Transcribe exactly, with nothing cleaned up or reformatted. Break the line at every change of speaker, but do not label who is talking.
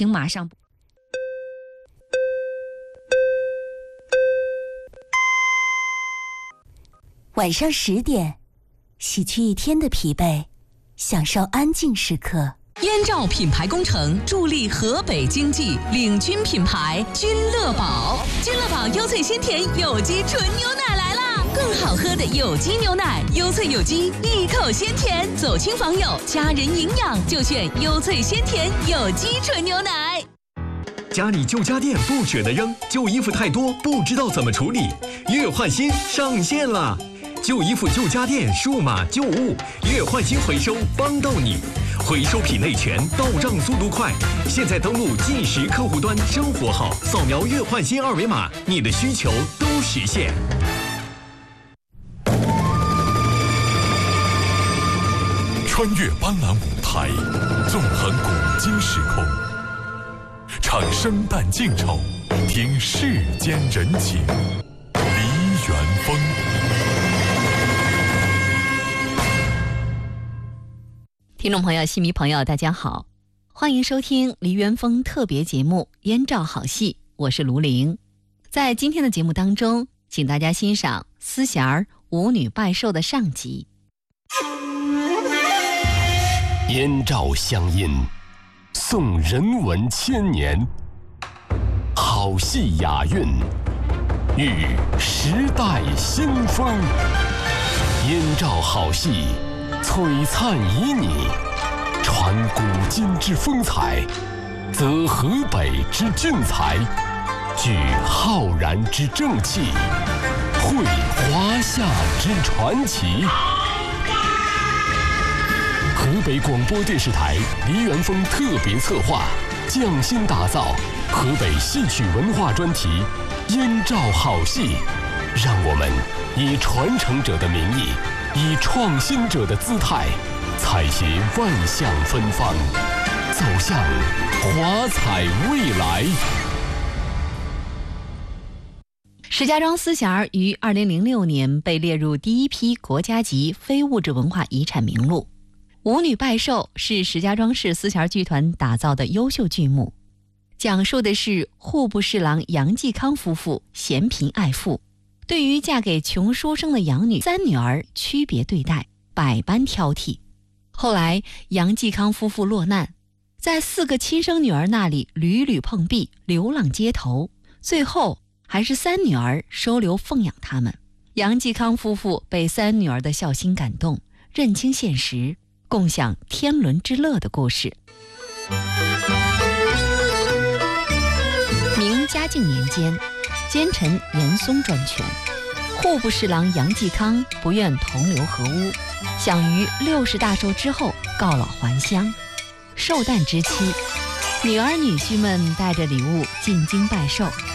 请马上。
晚上十点，洗去一天的疲惫，享受安静时刻。
燕赵品牌工程助力河北经济，领军品牌君乐宝。君乐宝优萃鲜甜有机纯牛奶来啦！更好喝的有机牛奶，优萃有机，一口鲜甜，走亲访友，家人营养就选优萃鲜甜有机纯牛奶。
家里旧家电不舍得扔，旧衣服太多不知道怎么处理，月换新上线了。旧衣服、旧家电、数码旧物，月换新回收帮到你，回收品类全，到账速度快。现在登录即时客户端生活号，扫描月换新二维码，你的需求都实现。
穿越斑斓舞台，纵横古今时空，尝生旦净丑，听世间人情，梨园风。
听众朋友、戏迷朋友，大家好，欢迎收听梨园风特别节目《燕赵好戏》，我是卢玲。在今天的节目当中，请大家欣赏丝弦儿舞女拜寿的上集。
燕赵乡音，颂人文千年，好戏雅韵，遇时代新风。燕赵好戏，璀璨旖旎，传古今之风采，则河北之俊才，聚浩然之正气，绘华夏之传奇。河北广播电视台梨园风特别策划，匠心打造河北戏曲文化专题《燕赵好戏》，让我们以传承者的名义，以创新者的姿态，采撷万象芬芳，走向华彩未来。
石家庄丝弦儿于二零零六年被列入第一批国家级非物质文化遗产名录。舞女拜寿是石家庄市丝弦儿剧团打造的优秀剧目，讲述的是户部侍郎杨继康夫妇嫌贫爱富，对于嫁给穷书生的养女三女儿区别对待，百般挑剔。后来杨继康夫妇落难，在四个亲生女儿那里屡屡碰壁，流浪街头，最后还是三女儿收留奉养他们。杨继康夫妇被三女儿的孝心感动，认清现实，共享天伦之乐的故事。明嘉靖年间，奸臣严嵩专权，户部侍郎杨继康不愿同流合污，想于六十大寿之后告老还乡。寿诞之期，女儿女婿们带着礼物进京拜寿，